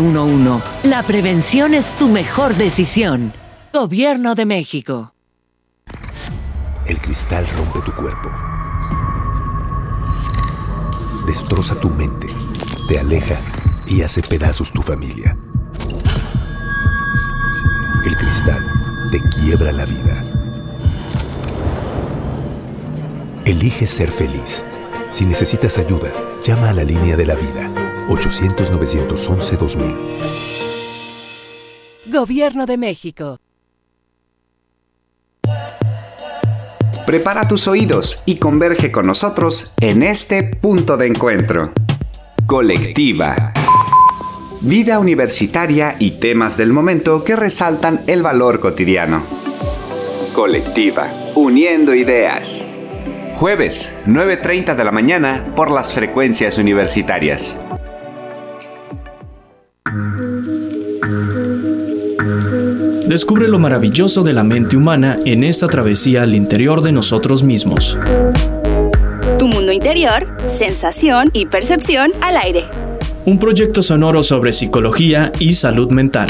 911. La prevención es tu mejor decisión. Gobierno de México. El cristal rompe tu cuerpo. Destroza tu mente, te aleja y hace pedazos tu familia. El cristal te quiebra la vida. Elige ser feliz. Si necesitas ayuda, llama a la línea de la vida, 800-911-2000. Gobierno de México. Prepara tus oídos y converge con nosotros en este punto de encuentro. Colectiva. Vida universitaria y temas del momento que resaltan el valor cotidiano. Colectiva. Uniendo ideas. Jueves, 9:30 de la mañana por las frecuencias universitarias. Descubre lo maravilloso de la mente humana en esta travesía al interior de nosotros mismos. Tu mundo interior, sensación y percepción al aire. Un proyecto sonoro sobre psicología y salud mental.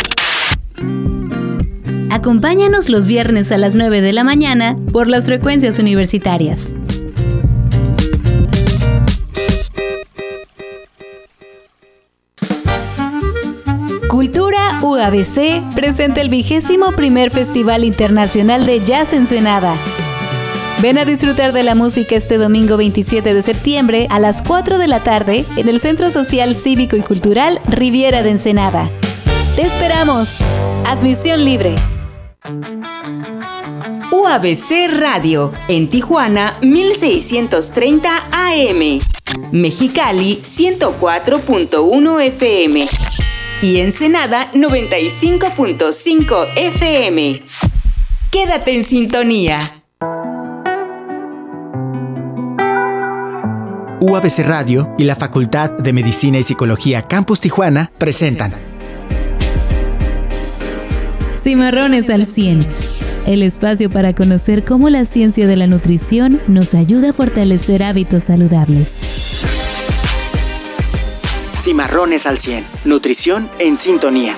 Acompáñanos los viernes a las 9 de la mañana por las frecuencias universitarias. Cultura UABC presenta el 21º Festival Internacional de Jazz Ensenada. Ven a disfrutar de la música este domingo 27 de septiembre a las 4 de la tarde en el Centro Social Cívico y Cultural Riviera de Ensenada. ¡Te esperamos! Admisión libre. UABC Radio, en Tijuana 1630 AM, Mexicali 104.1 FM y Ensenada 95.5 FM. Quédate en sintonía. UABC Radio y la Facultad de Medicina y Psicología Campus Tijuana presentan Cimarrones al 100. El espacio para conocer cómo la ciencia de la nutrición nos ayuda a fortalecer hábitos saludables. Cimarrones al 100. Nutrición en sintonía.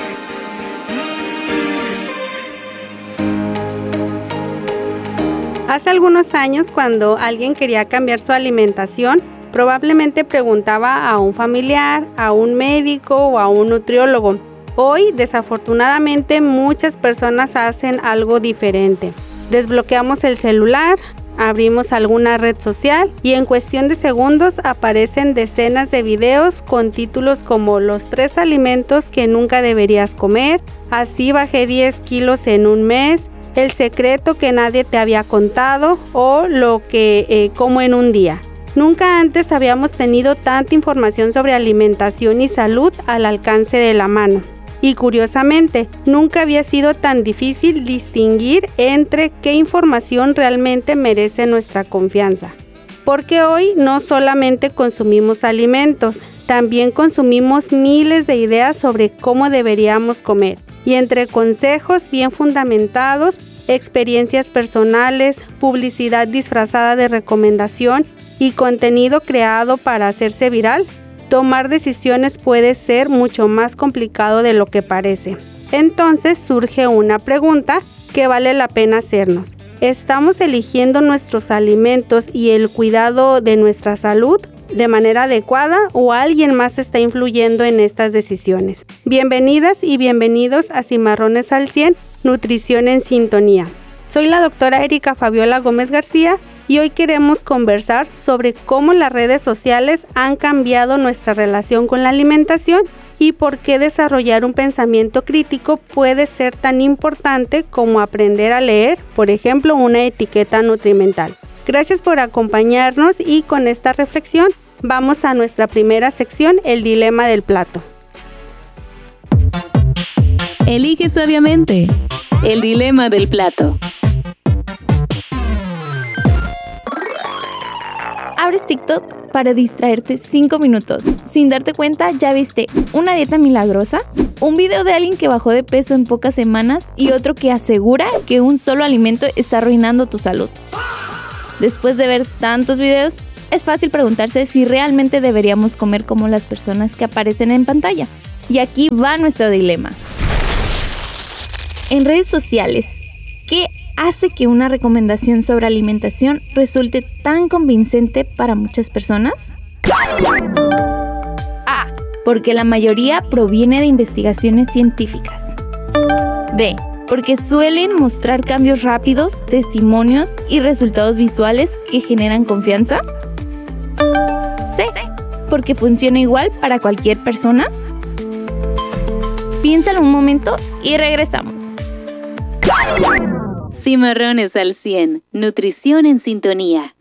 Hace algunos años, cuando alguien quería cambiar su alimentación, probablemente preguntaba a un familiar, a un médico o a un nutriólogo. Hoy, desafortunadamente, muchas personas hacen algo diferente. Desbloqueamos el celular, abrimos alguna red social y en cuestión de segundos aparecen decenas de videos con títulos como los 3 alimentos que nunca deberías comer, así bajé 10 kilos en un mes, el secreto que nadie te había contado o lo que como en un día. Nunca antes habíamos tenido tanta información sobre alimentación y salud al alcance de la mano. Y curiosamente, nunca había sido tan difícil distinguir entre qué información realmente merece nuestra confianza. Porque hoy no solamente consumimos alimentos, también consumimos miles de ideas sobre cómo deberíamos comer. Y entre consejos bien fundamentados, experiencias personales, publicidad disfrazada de recomendación y contenido creado para hacerse viral, tomar decisiones puede ser mucho más complicado de lo que parece. Entonces surge una pregunta que vale la pena hacernos. ¿Estamos eligiendo nuestros alimentos y el cuidado de nuestra salud de manera adecuada o alguien más está influyendo en estas decisiones? Bienvenidas y bienvenidos a Cimarrones al 100, Nutrición en Sintonía. Soy la doctora Erika Fabiola Gómez García y hoy queremos conversar sobre cómo las redes sociales han cambiado nuestra relación con la alimentación y por qué desarrollar un pensamiento crítico puede ser tan importante como aprender a leer, por ejemplo, una etiqueta nutrimental. Gracias por acompañarnos y con esta reflexión vamos a nuestra primera sección, el dilema del plato. Elige sabiamente. El dilema del plato. Abres TikTok para distraerte 5 minutos. Sin darte cuenta, ya viste una dieta milagrosa, un video de alguien que bajó de peso en pocas semanas y otro que asegura que un solo alimento está arruinando tu salud. Después de ver tantos videos, es fácil preguntarse si realmente deberíamos comer como las personas que aparecen en pantalla. Y aquí va nuestro dilema. En redes sociales, ¿qué hace que una recomendación sobre alimentación resulte tan convincente para muchas personas? A. Porque la mayoría proviene de investigaciones científicas. B. Porque suelen mostrar cambios rápidos, testimonios y resultados visuales que generan confianza. C. Porque funciona igual para cualquier persona. Piénsalo un momento y regresamos. Cimarrones al 100. Nutrición en sintonía.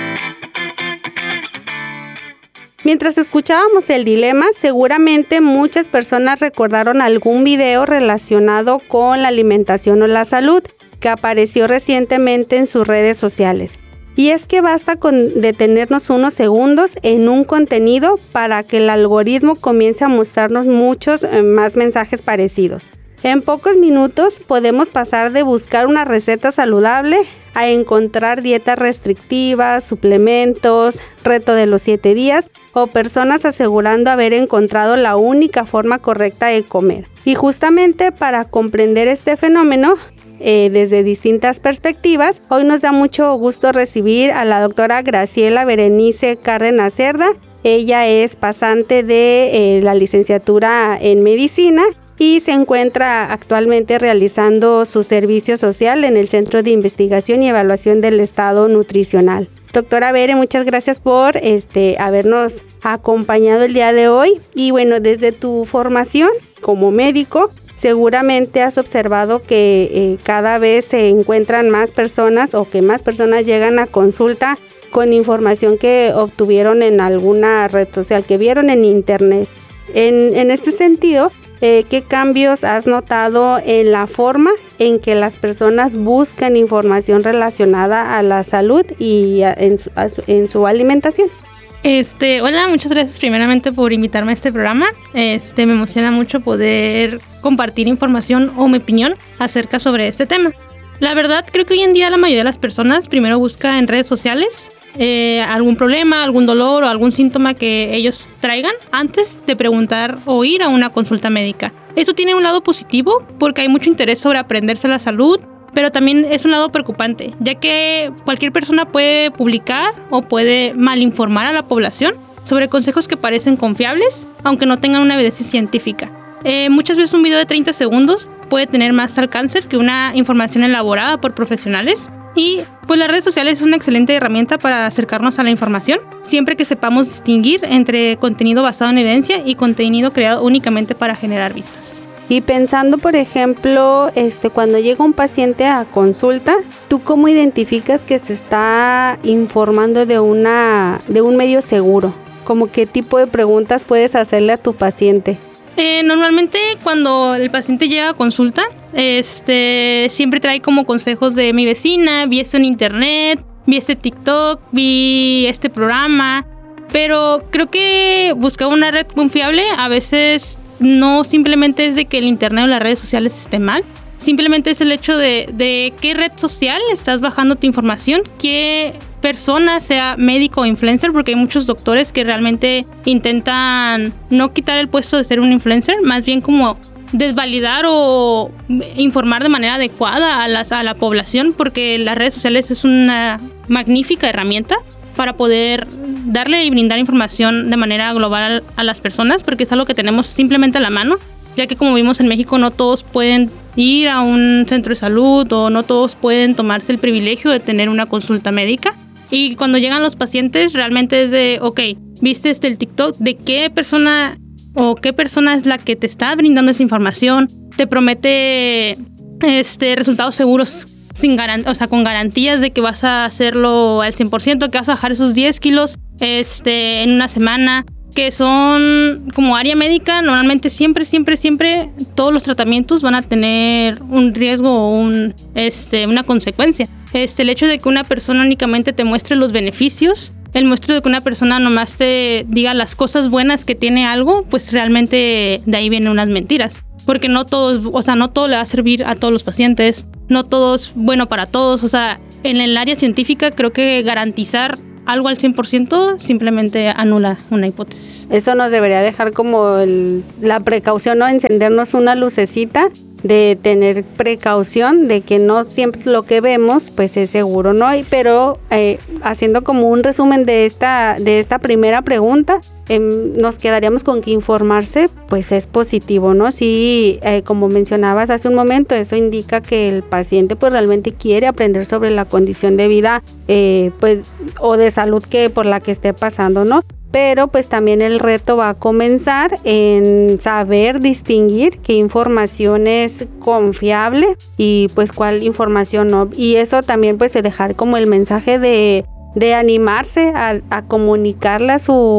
Mientras escuchábamos el dilema, seguramente muchas personas recordaron algún video relacionado con la alimentación o la salud que apareció recientemente en sus redes sociales. Y es que basta con detenernos unos segundos en un contenido para que el algoritmo comience a mostrarnos muchos más mensajes parecidos. En pocos minutos podemos pasar de buscar una receta saludable a encontrar dietas restrictivas, suplementos, reto de los 7 días o personas asegurando haber encontrado la única forma correcta de comer. Y justamente para comprender este fenómeno desde distintas perspectivas, hoy nos da mucho gusto recibir a la doctora Graciela Berenice Cárdenas Cerda. Ella es pasante de la licenciatura en medicina y se encuentra actualmente realizando su servicio social en el Centro de Investigación y Evaluación del Estado Nutricional. Doctora Bere, muchas gracias por habernos acompañado el día de hoy. Y bueno, desde tu formación como médico, seguramente has observado que cada vez se encuentran más personas o que más personas llegan a consulta con información que obtuvieron en alguna red social, que vieron en internet. En este sentido, ¿qué cambios has notado en la forma en que las personas buscan información relacionada a la salud y en su alimentación? Hola, muchas gracias primeramente por invitarme a este programa. Me emociona mucho poder compartir información o mi opinión acerca sobre este tema. La verdad, creo que hoy en día la mayoría de las personas primero busca en redes sociales algún problema, algún dolor o algún síntoma que ellos traigan antes de preguntar o ir a una consulta médica. Eso tiene un lado positivo porque hay mucho interés sobre aprenderse la salud, pero también es un lado preocupante, ya que cualquier persona puede publicar o puede malinformar a la población sobre consejos que parecen confiables, aunque no tengan una evidencia científica. Muchas veces un video de 30 segundos puede tener más alcance que una información elaborada por profesionales. Y pues las redes sociales es una excelente herramienta para acercarnos a la información, siempre que sepamos distinguir entre contenido basado en evidencia y contenido creado únicamente para generar vistas. Y pensando, por ejemplo, cuando llega un paciente a consulta, ¿tú cómo identificas que se está informando de un medio seguro? ¿Cómo qué tipo de preguntas puedes hacerle a tu paciente? Normalmente cuando el paciente llega a consulta, siempre trae como consejos de mi vecina, vi esto en internet, vi este TikTok, vi este programa, pero creo que buscar una red confiable a veces no simplemente es de que el internet o las redes sociales estén mal, simplemente es el hecho de qué red social estás bajando tu información, qué persona, sea médico o influencer, porque hay muchos doctores que realmente intentan no quitar el puesto de ser un influencer, más bien como desvalidar o informar de manera adecuada a la población, porque las redes sociales es una magnífica herramienta para poder darle y brindar información de manera global a las personas, porque es algo que tenemos simplemente a la mano, ya que como vimos en México no todos pueden ir a un centro de salud o no todos pueden tomarse el privilegio de tener una consulta médica. Y cuando llegan los pacientes realmente es de, ok, viste el TikTok, ¿de qué persona o qué persona es la que te está brindando esa información? Te promete resultados seguros con garantías de que vas a hacerlo al 100%, que vas a bajar esos 10 kilos en una semana, que son como área médica, normalmente siempre todos los tratamientos van a tener un riesgo o una consecuencia. El hecho de que una persona únicamente te muestre los beneficios, el muestro de que una persona nomás te diga las cosas buenas que tiene algo, pues realmente de ahí vienen unas mentiras. Porque no todo le va a servir a todos los pacientes, no todo es bueno para todos. O sea, en el área científica creo que garantizar algo al 100%, simplemente anula una hipótesis. Eso nos debería dejar como la precaución, ¿no? Encendernos una lucecita de tener precaución de que no siempre lo que vemos pues es seguro, ¿no? Pero haciendo como un resumen de esta primera pregunta, nos quedaríamos con que informarse pues es positivo, ¿no? Sí, como mencionabas hace un momento, eso indica que el paciente pues realmente quiere aprender sobre la condición de vida pues o de salud por la que esté pasando, ¿no? Pero pues también el reto va a comenzar en saber distinguir qué información es confiable y pues cuál información no. Y eso también pues se dejar como el mensaje de animarse a comunicarle a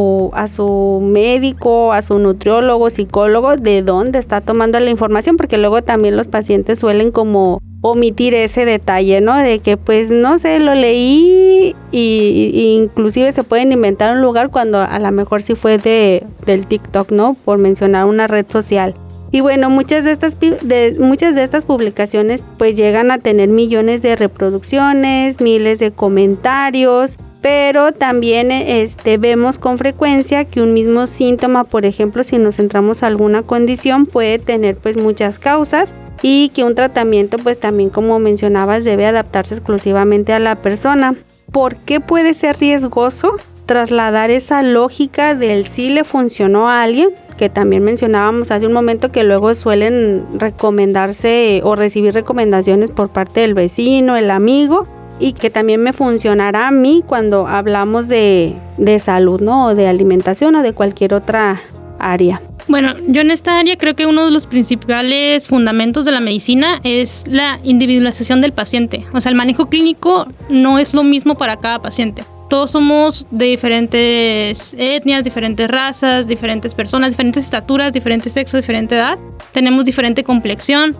su médico, a su nutriólogo, psicólogo, de dónde está tomando la información, porque luego también los pacientes suelen como omitir ese detalle, ¿no? De que pues no sé, lo leí y inclusive se pueden inventar un lugar cuando a lo mejor sí fue del TikTok, ¿no? Por mencionar una red social. Y bueno, muchas de estas publicaciones pues llegan a tener millones de reproducciones, miles de comentarios, pero también vemos con frecuencia que un mismo síntoma, por ejemplo, si nos centramos a alguna condición, puede tener pues muchas causas y que un tratamiento pues también, como mencionabas, debe adaptarse exclusivamente a la persona. ¿Por qué puede ser riesgoso trasladar esa lógica del sí le funcionó a alguien? Que también mencionábamos hace un momento que luego suelen recomendarse o recibir recomendaciones por parte del vecino, el amigo, y que también me funcionará a mí cuando hablamos de salud, ¿no? O de alimentación o de cualquier otra área. Bueno, yo en esta área creo que uno de los principales fundamentos de la medicina es la individualización del paciente. O sea, el manejo clínico no es lo mismo para cada paciente. Todos somos de diferentes etnias, diferentes razas, diferentes personas, diferentes estaturas, diferentes sexos, diferente edad. Tenemos diferente complexión.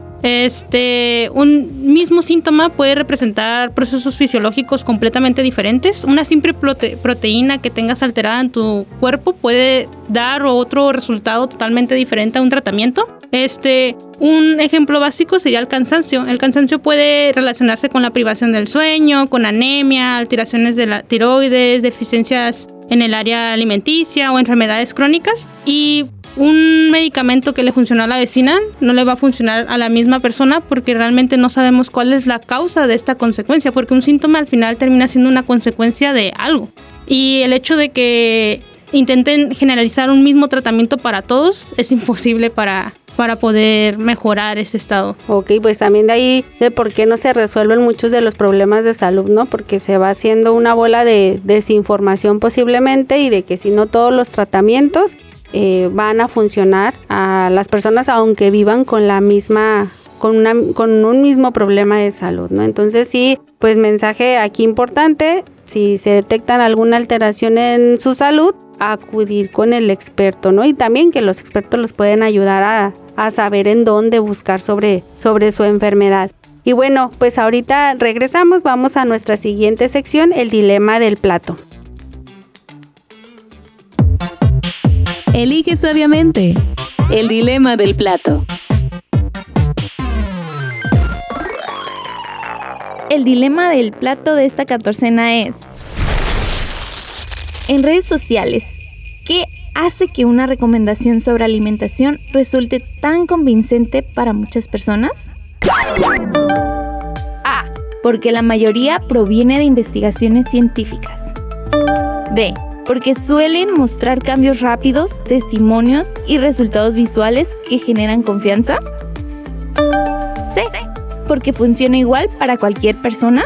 Un mismo síntoma puede representar procesos fisiológicos completamente diferentes. Una simple proteína que tengas alterada en tu cuerpo puede dar otro resultado totalmente diferente a un tratamiento. Un ejemplo básico sería el cansancio. El cansancio puede relacionarse con la privación del sueño, con anemia, alteraciones de la tiroides, deficiencias en el área alimenticia o enfermedades crónicas. Y un medicamento que le funcionó a la vecina no le va a funcionar a la misma persona porque realmente no sabemos cuál es la causa de esta consecuencia, porque un síntoma al final termina siendo una consecuencia de algo. Y el hecho de que intenten generalizar un mismo tratamiento para todos es imposible para poder mejorar ese estado. Ok, pues también de ahí de por qué no se resuelven muchos de los problemas de salud, ¿no? Porque se va haciendo una bola de desinformación posiblemente y de que si no todos los tratamientos van a funcionar a las personas aunque vivan con un mismo problema de salud, ¿no? Entonces sí, pues mensaje aquí importante, si se detectan alguna alteración en su salud, acudir con el experto, ¿no? Y también que los expertos los pueden ayudar a saber en dónde buscar sobre su enfermedad. Y bueno, pues ahorita regresamos, vamos a nuestra siguiente sección, el dilema del plato. Elige sabiamente. El dilema del plato. El dilema del plato de esta 14ª es: en redes sociales, ¿qué hace que una recomendación sobre alimentación resulte tan convincente para muchas personas? A. Porque la mayoría proviene de investigaciones científicas. B. Porque suelen mostrar cambios rápidos, testimonios y resultados visuales que generan confianza. C. Porque funciona igual para cualquier persona.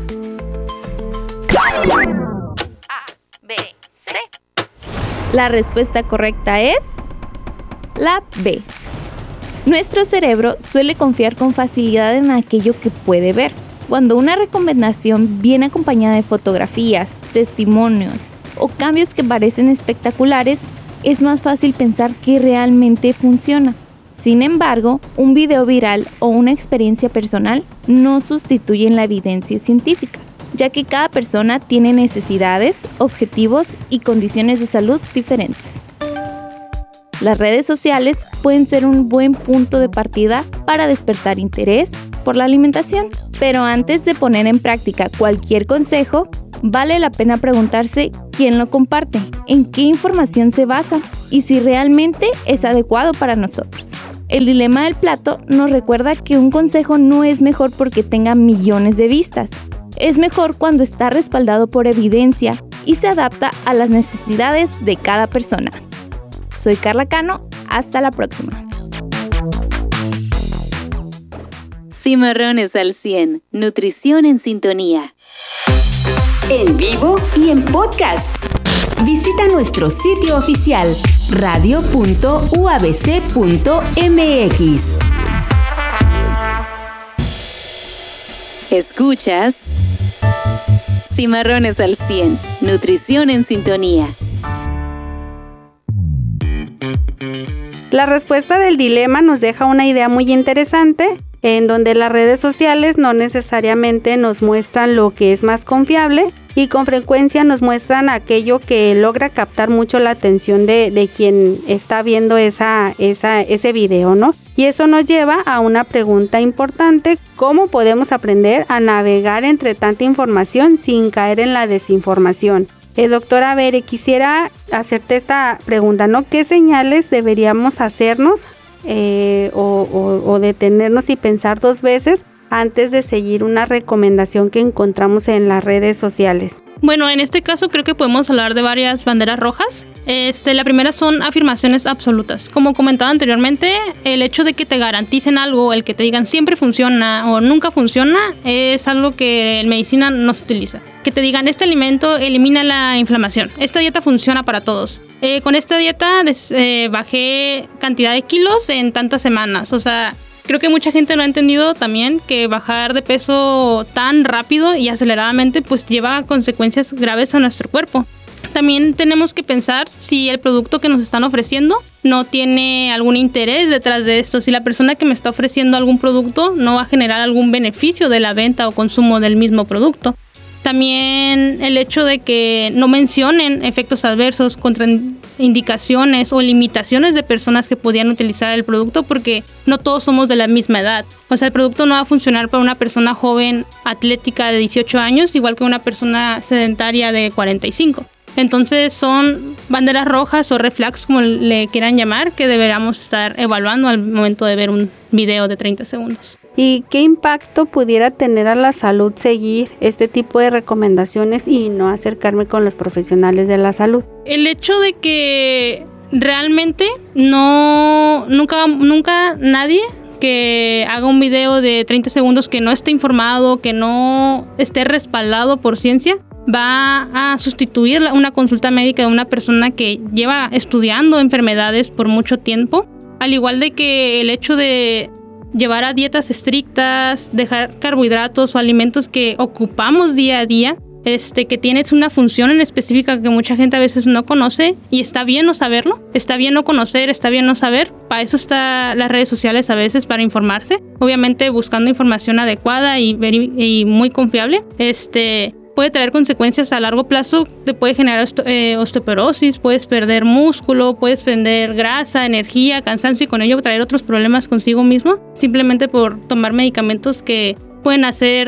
A, B, C. La respuesta correcta es la B. Nuestro cerebro suele confiar con facilidad en aquello que puede ver. Cuando una recomendación viene acompañada de fotografías, testimonios o cambios que parecen espectaculares, es más fácil pensar que realmente funciona. Sin embargo, un video viral o una experiencia personal no sustituyen la evidencia científica, ya que cada persona tiene necesidades, objetivos y condiciones de salud diferentes. Las redes sociales pueden ser un buen punto de partida para despertar interés por la alimentación, pero antes de poner en práctica cualquier consejo, vale la pena preguntarse quién lo comparte, en qué información se basa y si realmente es adecuado para nosotros. El dilema del plato nos recuerda que un consejo no es mejor porque tenga millones de vistas. Es mejor cuando está respaldado por evidencia y se adapta a las necesidades de cada persona. Soy Carla Cano, hasta la próxima. Cimarrones al 100, nutrición en sintonía. En vivo y en podcast. Visita nuestro sitio oficial radio.uabc.mx. Escuchas Cimarrones al 100, nutrición en sintonía. La respuesta del dilema nos deja una idea muy interesante, en donde las redes sociales no necesariamente nos muestran lo que es más confiable y con frecuencia nos muestran aquello que logra captar mucho la atención de quien está viendo ese video, ¿no? Y eso nos lleva a una pregunta importante: ¿cómo podemos aprender a navegar entre tanta información sin caer en la desinformación? Doctora Bere, quisiera hacerte esta pregunta, ¿no? ¿Qué señales deberíamos hacernos o detenernos y pensar dos veces antes de seguir una recomendación que encontramos en las redes sociales? Bueno, en este caso creo que podemos hablar de varias banderas rojas. La primera son afirmaciones absolutas. Como comentaba anteriormente, el hecho de que te garanticen algo, el que te digan siempre funciona o nunca funciona, es algo que en medicina no se utiliza. Que te digan, este alimento elimina la inflamación, esta dieta funciona para todos. Con esta dieta bajé cantidad de kilos en tantas semanas. O sea, creo que mucha gente no ha entendido también que bajar de peso tan rápido y aceleradamente pues lleva consecuencias graves a nuestro cuerpo. También tenemos que pensar si el producto que nos están ofreciendo no tiene algún interés detrás de esto. Si la persona que me está ofreciendo algún producto no va a generar algún beneficio de la venta o consumo del mismo producto. También el hecho de que no mencionen efectos adversos, contraindicaciones o limitaciones de personas que podían utilizar el producto, porque no todos somos de la misma edad. O sea, el producto no va a funcionar para una persona joven, atlética de 18 años, igual que una persona sedentaria de 45. Entonces son banderas rojas o red flags, como le quieran llamar, que deberíamos estar evaluando al momento de ver un video de 30 segundos. ¿Y qué impacto pudiera tener a la salud seguir este tipo de recomendaciones y no acercarme con los profesionales de la salud? El hecho de que realmente nunca nadie que haga un video de 30 segundos que no esté informado, que no esté respaldado por ciencia, va a sustituir una consulta médica de una persona que lleva estudiando enfermedades por mucho tiempo, al igual de que el hecho de llevar a dietas estrictas, dejar carbohidratos o alimentos que ocupamos día a día, que tienes una función en específica que mucha gente a veces no conoce, y está bien no saberlo, está bien no conocer, está bien no saber. Para eso están las redes sociales a veces, para informarse, obviamente buscando información adecuada y muy confiable. Puede traer consecuencias a largo plazo, te puede generar osteoporosis, puedes perder músculo, puedes perder grasa, energía, cansancio y con ello traer otros problemas consigo mismo, simplemente por tomar medicamentos que pueden hacer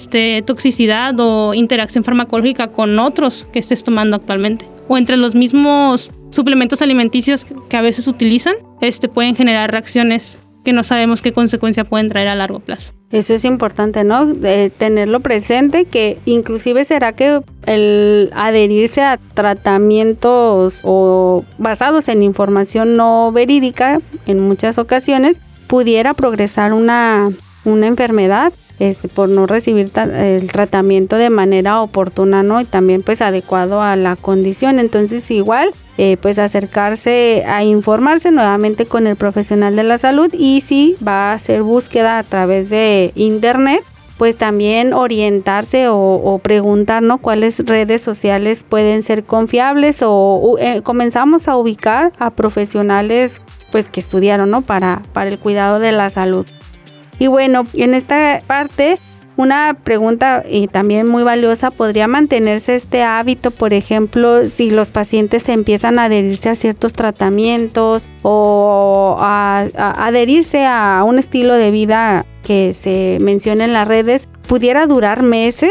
toxicidad o interacción farmacológica con otros que estés tomando actualmente. O entre los mismos suplementos alimenticios que a veces utilizan, pueden generar reacciones que no sabemos qué consecuencia pueden traer a largo plazo. Eso es importante, ¿no? Tenerlo presente, que inclusive será que el adherirse a tratamientos o basados en información no verídica en muchas ocasiones pudiera progresar una enfermedad por no recibir el tratamiento de manera oportuna, ¿no? Y también pues adecuado a la condición. Entonces igual pues acercarse a informarse nuevamente con el profesional de la salud, y si va a hacer búsqueda a través de internet, pues también orientarse o preguntar, ¿no?, cuáles redes sociales pueden ser confiables, o comenzamos a ubicar a profesionales pues que estudiaron, ¿no?, para el cuidado de la salud. Y bueno, en esta parte, una pregunta también muy valiosa: ¿podría mantenerse este hábito, por ejemplo, si los pacientes empiezan a adherirse a ciertos tratamientos o a adherirse a un estilo de vida que se menciona en las redes? ¿Pudiera durar meses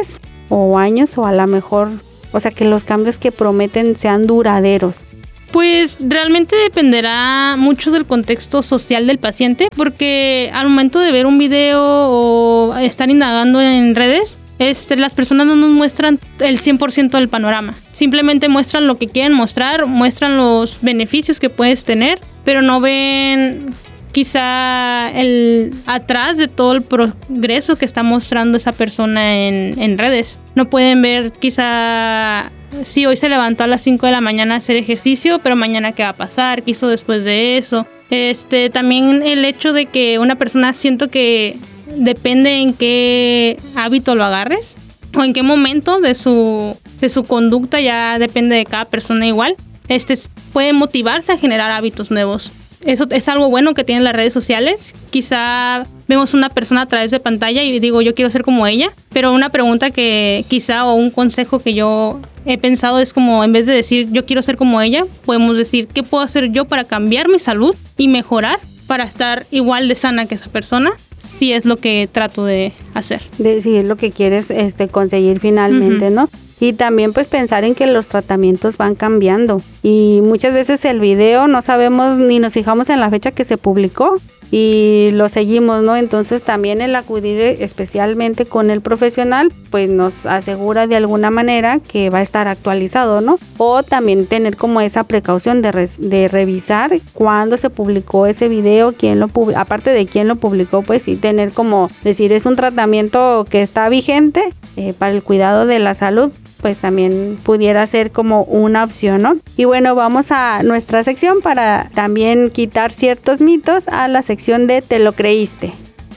o años, o a lo mejor, o sea, que los cambios que prometen sean duraderos? Pues realmente dependerá mucho del contexto social del paciente, porque al momento de ver un video o estar indagando en redes, las personas no nos muestran el 100% del panorama. Simplemente muestran lo que quieren mostrar, muestran los beneficios que puedes tener, pero no ven quizá el atrás de todo el progreso que está mostrando esa persona en redes. No pueden ver quizá, sí, hoy se levantó a las 5 de la mañana a hacer ejercicio, pero mañana qué va a pasar, qué hizo después de eso. También el hecho de que una persona, siento que depende en qué hábito lo agarres o en qué momento de su conducta, ya depende de cada persona igual. Puede motivarse a generar hábitos nuevos. Eso es algo bueno que tienen las redes sociales. Quizá vemos una persona a través de pantalla y digo, yo quiero ser como ella, pero una pregunta que quizá, o un consejo que yo he pensado es como, en vez de decir yo quiero ser como ella, podemos decir qué puedo hacer yo para cambiar mi salud y mejorar para estar igual de sana que esa persona, si es lo que trato de hacer. Si es lo que quieres conseguir finalmente, ¿no? Y también pues pensar en que los tratamientos van cambiando y muchas veces el video no sabemos ni nos fijamos en la fecha que se publicó y lo seguimos, ¿no? Entonces también el acudir especialmente con el profesional pues nos asegura de alguna manera que va a estar actualizado, ¿no? O también tener como esa precaución de revisar cuándo se publicó ese video, quién lo publicó, aparte de quién lo publicó, pues sí tener como decir es un tratamiento que está vigente para el cuidado de la salud, pues también pudiera ser como una opción, ¿no? Y bueno, vamos a nuestra sección para también quitar ciertos mitos, a la sección de ¿te lo creíste?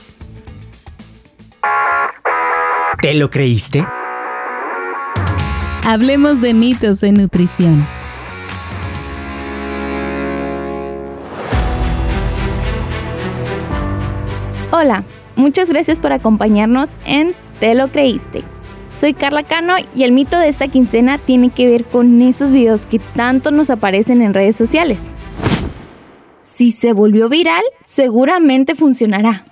¿Te lo creíste? Hablemos de mitos en nutrición. Hola, muchas gracias por acompañarnos en ¿Te lo creíste? Soy Carla Cano y el mito de esta quincena tiene que ver con esos videos que tanto nos aparecen en redes sociales. Si se volvió viral, seguramente funcionará.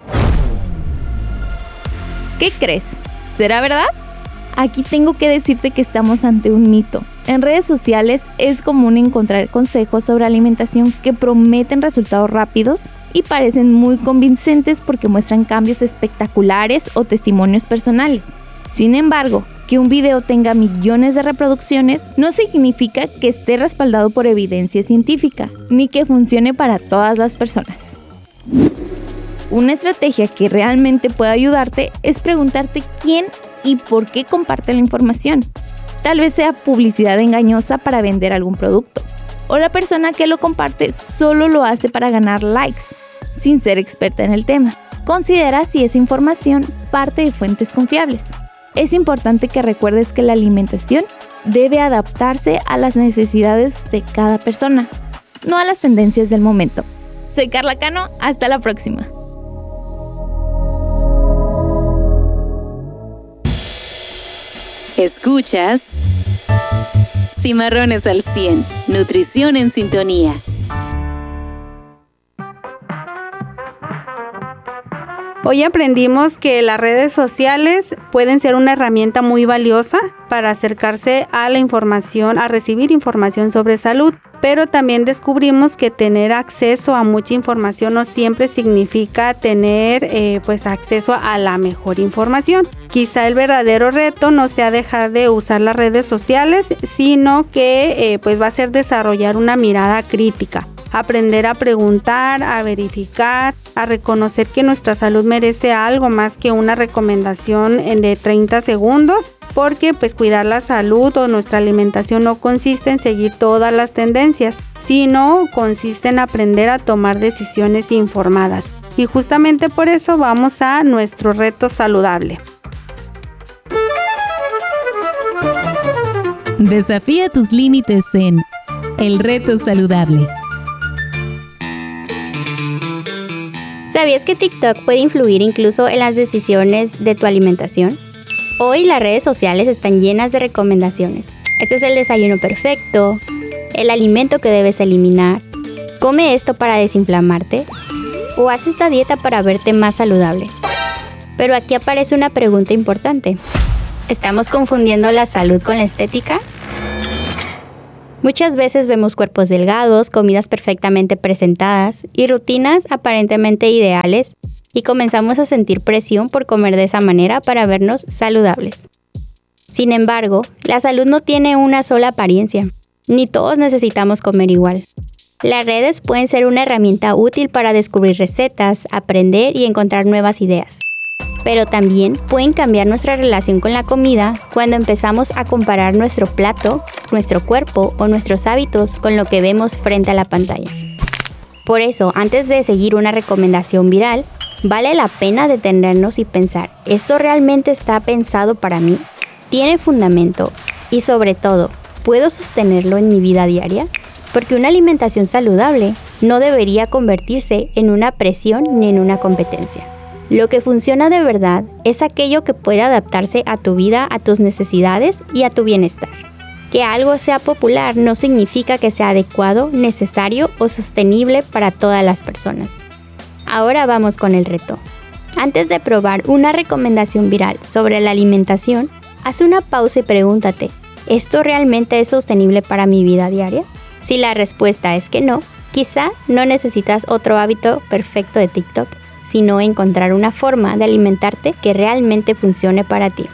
¿Qué crees? ¿Será verdad? Aquí tengo que decirte que estamos ante un mito. En redes sociales es común encontrar consejos sobre alimentación que prometen resultados rápidos y parecen muy convincentes porque muestran cambios espectaculares o testimonios personales. Sin embargo, que un video tenga millones de reproducciones no significa que esté respaldado por evidencia científica, ni que funcione para todas las personas. Una estrategia que realmente puede ayudarte es preguntarte quién y por qué comparte la información. Tal vez sea publicidad engañosa para vender algún producto, o la persona que lo comparte solo lo hace para ganar likes, sin ser experta en el tema. Considera si esa información parte de fuentes confiables. Es importante que recuerdes que la alimentación debe adaptarse a las necesidades de cada persona, no a las tendencias del momento. Soy Carla Cano, hasta la próxima. Escuchas Cimarrones al 100, nutrición en sintonía. Hoy aprendimos que las redes sociales pueden ser una herramienta muy valiosa para acercarse a la información, a recibir información sobre salud, pero también descubrimos que tener acceso a mucha información no siempre significa tener acceso a la mejor información. Quizá el verdadero reto no sea dejar de usar las redes sociales, sino que va a ser desarrollar una mirada crítica. Aprender a preguntar, a verificar, a reconocer que nuestra salud merece algo más que una recomendación de 30 segundos, porque cuidar la salud o nuestra alimentación no consiste en seguir todas las tendencias, sino consiste en aprender a tomar decisiones informadas. Y justamente por eso vamos a nuestro reto saludable. Desafía tus límites en El Reto Saludable. ¿Sabías que TikTok puede influir incluso en las decisiones de tu alimentación? Hoy las redes sociales están llenas de recomendaciones. Este es el desayuno perfecto, el alimento que debes eliminar, come esto para desinflamarte o haz esta dieta para verte más saludable. Pero aquí aparece una pregunta importante. ¿Estamos confundiendo la salud con la estética? Muchas veces vemos cuerpos delgados, comidas perfectamente presentadas y rutinas aparentemente ideales y comenzamos a sentir presión por comer de esa manera para vernos saludables. Sin embargo, la salud no tiene una sola apariencia, ni todos necesitamos comer igual. Las redes pueden ser una herramienta útil para descubrir recetas, aprender y encontrar nuevas ideas. Pero también pueden cambiar nuestra relación con la comida cuando empezamos a comparar nuestro plato, nuestro cuerpo o nuestros hábitos con lo que vemos frente a la pantalla. Por eso, antes de seguir una recomendación viral, vale la pena detenernos y pensar, ¿esto realmente está pensado para mí? ¿Tiene fundamento? Y sobre todo, ¿puedo sostenerlo en mi vida diaria? Porque una alimentación saludable no debería convertirse en una presión ni en una competencia. Lo que funciona de verdad es aquello que puede adaptarse a tu vida, a tus necesidades y a tu bienestar. Que algo sea popular no significa que sea adecuado, necesario o sostenible para todas las personas. Ahora vamos con el reto. Antes de probar una recomendación viral sobre la alimentación, haz una pausa y pregúntate, ¿esto realmente es sostenible para mi vida diaria? Si la respuesta es que no, quizá no necesitas otro hábito perfecto de TikTok, sino encontrar una forma de alimentarte que realmente funcione para ti.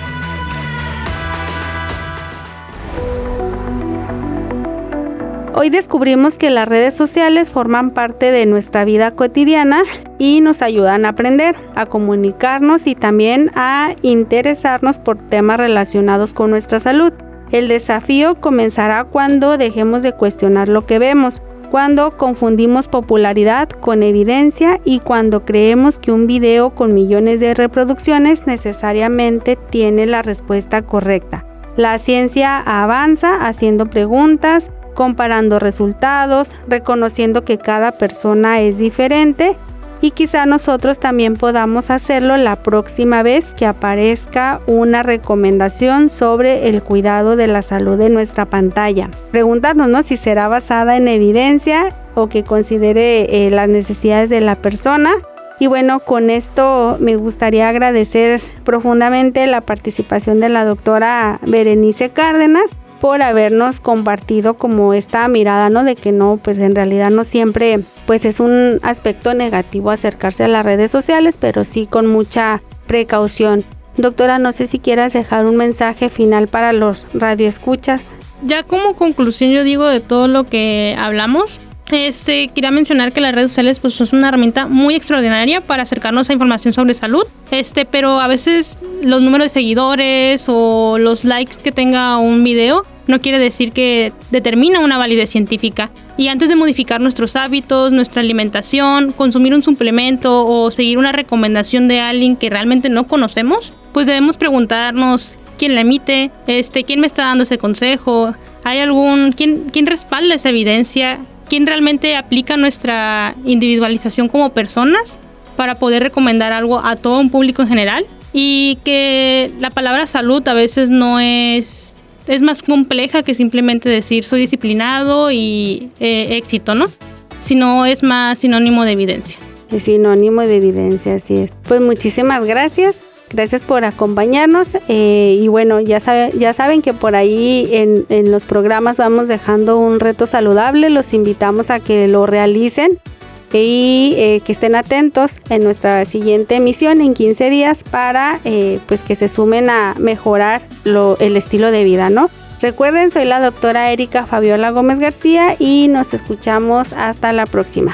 Hoy descubrimos que las redes sociales forman parte de nuestra vida cotidiana y nos ayudan a aprender, a comunicarnos y también a interesarnos por temas relacionados con nuestra salud. El desafío comenzará cuando dejemos de cuestionar lo que vemos, cuando confundimos popularidad con evidencia y cuando creemos que un video con millones de reproducciones necesariamente tiene la respuesta correcta. La ciencia avanza haciendo preguntas, comparando resultados, reconociendo que cada persona es diferente y quizá nosotros también podamos hacerlo la próxima vez que aparezca una recomendación sobre el cuidado de la salud en nuestra pantalla. Preguntarnos, ¿no?, si será basada en evidencia o que considere las necesidades de la persona. Y bueno, con esto me gustaría agradecer profundamente la participación de la doctora Berenice Cárdenas por habernos compartido como esta mirada, ¿no?, de que no, pues en realidad no siempre pues es un aspecto negativo acercarse a las redes sociales, pero sí con mucha precaución. Doctora, no sé si quieras dejar un mensaje final para los radioescuchas. Ya como conclusión yo digo de todo lo que hablamos, quería mencionar que las redes sociales pues son una herramienta muy extraordinaria para acercarnos a información sobre salud, pero a veces los números de seguidores o los likes que tenga un video no quiere decir que determina una validez científica. Y antes de modificar nuestros hábitos, nuestra alimentación, consumir un suplemento o seguir una recomendación de alguien que realmente no conocemos, pues debemos preguntarnos quién la emite, quién me está dando ese consejo, hay quién respalda esa evidencia, quién realmente aplica nuestra individualización como personas para poder recomendar algo a todo un público en general, y que la palabra salud a veces no es más compleja que simplemente decir soy disciplinado y éxito, ¿no? Sino es más sinónimo de evidencia. Es sinónimo de evidencia, así es. Pues muchísimas gracias. Gracias por acompañarnos y bueno, ya saben que por ahí en los programas vamos dejando un reto saludable. Los invitamos a que lo realicen y que estén atentos en nuestra siguiente emisión en 15 días para pues que se sumen a mejorar el estilo de vida, ¿no? Recuerden, soy la doctora Erika Fabiola Gómez García y nos escuchamos hasta la próxima.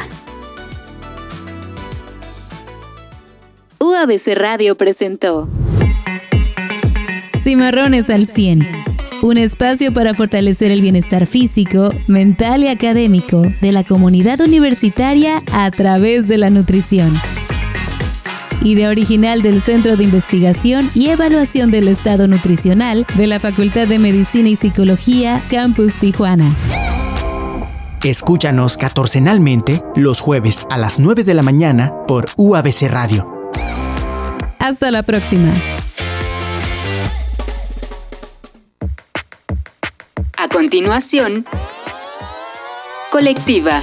UABC Radio presentó Cimarrones al 100, un espacio para fortalecer el bienestar físico, mental y académico de la comunidad universitaria a través de la nutrición. Idea original del Centro de Investigación y Evaluación del Estado Nutricional de la Facultad de Medicina y Psicología, Campus Tijuana. Escúchanos catorcenalmente los jueves a las 9 de la mañana por UABC Radio. Hasta la próxima. A continuación, Colectiva.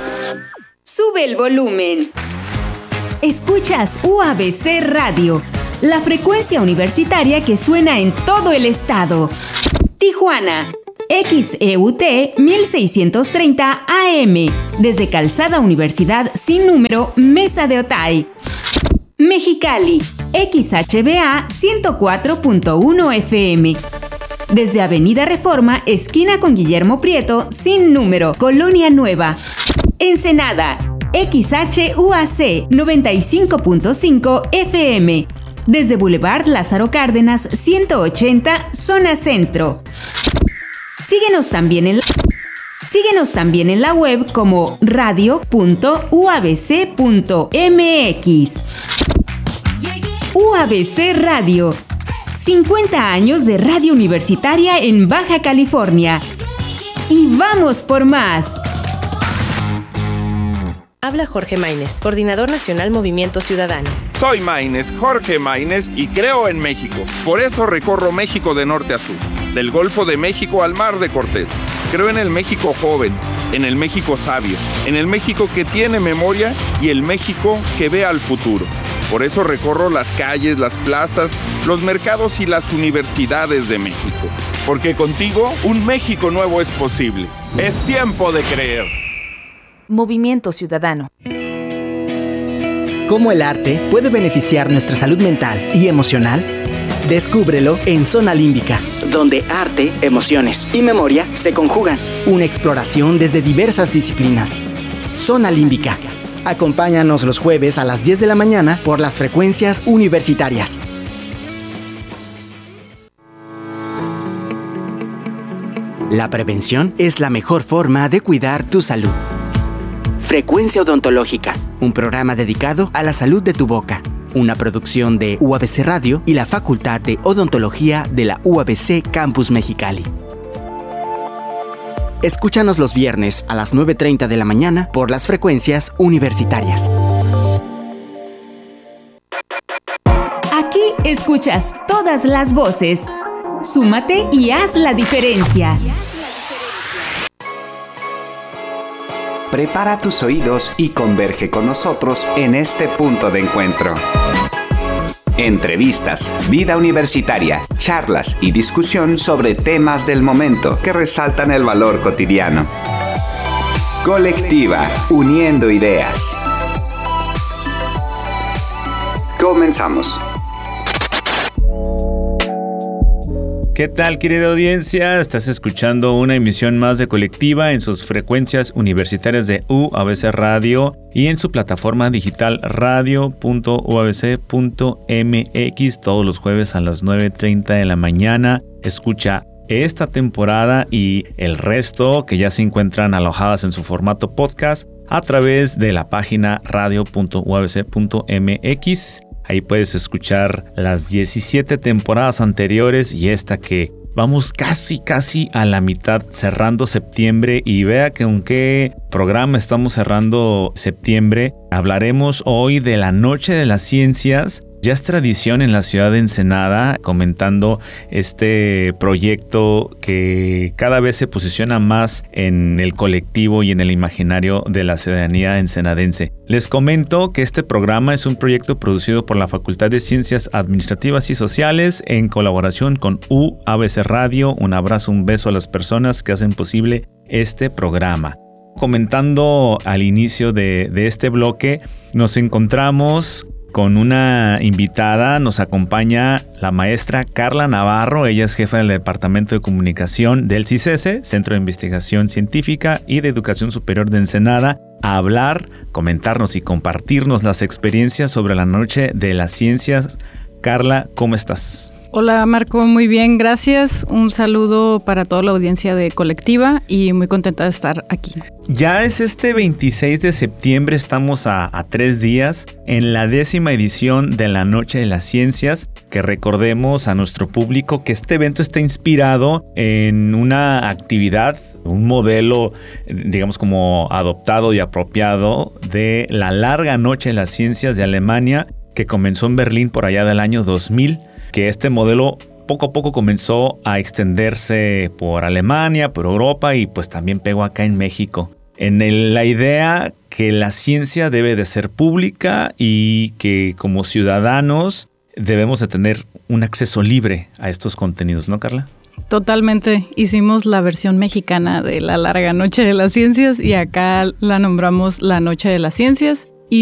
Sube el volumen. Escuchas UABC Radio. la frecuencia universitaria que suena en todo el estado. Tijuana, XEUT 1630 AM, desde Calzada Universidad sin número, Mesa de Otay. Mexicali, XHBA 104.1 FM, desde Avenida Reforma, esquina con Guillermo Prieto, sin número, Colonia Nueva. Ensenada, XHUAC 95.5 FM, desde Boulevard Lázaro Cárdenas 180, zona centro. Síguenos también en la web como radio.uabc.mx. UABC Radio, 50 años de radio universitaria en Baja California. ¡Y vamos por más! Habla Jorge Maínez, Coordinador Nacional Movimiento Ciudadano. Soy Maínez, Jorge Maínez, y creo en México. Por eso recorro México de norte a sur, del Golfo de México al Mar de Cortés. Creo en el México joven, en el México sabio, en el México que tiene memoria y el México que ve al futuro. Por eso recorro las calles, las plazas, los mercados y las universidades de México. Porque contigo, un México nuevo es posible. Es tiempo de creer. Movimiento Ciudadano. ¿Cómo el arte puede beneficiar nuestra salud mental y emocional? Descúbrelo en Zona Límbica, donde arte, emociones y memoria se conjugan. Una exploración desde diversas disciplinas. Zona Límbica. Acompáñanos los jueves a las 10 de la mañana por las frecuencias universitarias. La prevención es la mejor forma de cuidar tu salud. Frecuencia Odontológica, un programa dedicado a la salud de tu boca. Una producción de UABC Radio y la Facultad de Odontología de la UABC Campus Mexicali. Escúchanos los viernes a las 9:30 de la mañana por las frecuencias universitarias. Aquí escuchas todas las voces. Súmate y haz la diferencia. Prepara tus oídos y converge con nosotros en este punto de encuentro. Entrevistas, vida universitaria, charlas y discusión sobre temas del momento que resaltan el valor cotidiano. Colectiva, uniendo ideas. Comenzamos. ¿Qué tal, querida audiencia? Estás escuchando una emisión más de Colectiva en sus frecuencias universitarias de UABC Radio y en su plataforma digital radio.uabc.mx todos los jueves a las 9:30 de la mañana. Escucha esta temporada y el resto que ya se encuentran alojadas en su formato podcast a través de la página radio.uabc.mx. Ahí puedes escuchar las 17 temporadas anteriores y esta que vamos casi a la mitad, cerrando septiembre. Y vea que con qué programa estamos cerrando septiembre. Hablaremos hoy de la Noche de las Ciencias. Ya es tradición en la ciudad de Ensenada, comentando este proyecto que cada vez se posiciona más en el colectivo y en el imaginario de la ciudadanía ensenadense. Les comento que este programa es un proyecto producido por la Facultad de Ciencias Administrativas y Sociales en colaboración con UABC Radio. Un abrazo, un beso a las personas que hacen posible este programa. Comentando al inicio de este bloque, nos encontramos con una invitada. Nos acompaña la maestra Carla Navarro. Ella es jefa del Departamento de Comunicación del CICESE, Centro de Investigación Científica y de Educación Superior de Ensenada, a hablar, comentarnos y compartirnos las experiencias sobre la Noche de las Ciencias. Carla, ¿cómo estás? Hola Marco, muy bien, gracias. Un saludo para toda la audiencia de Colectiva y muy contenta de estar aquí. Ya es este 26 de septiembre, estamos a 3 días en la 10ª edición de la Noche de las Ciencias, que recordemos a nuestro público que este evento está inspirado en una actividad, un modelo, digamos como adoptado y apropiado de la larga Noche de las Ciencias de Alemania, que comenzó en Berlín por allá del año 2000, que este modelo poco a poco comenzó a extenderse por Alemania, por Europa y pues también pegó acá en México. En la idea que la ciencia debe de ser pública y que como ciudadanos debemos de tener un acceso libre a estos contenidos, ¿no, Carla? Totalmente. Hicimos la versión mexicana de la larga Noche de las Ciencias y acá la nombramos la Noche de las Ciencias.